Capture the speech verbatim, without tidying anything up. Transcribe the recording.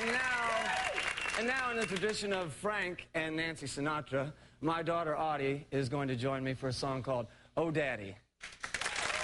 And now, and now in the tradition of Frank and Nancy Sinatra, my daughter Audie is going to join me for a song called Oh Daddy.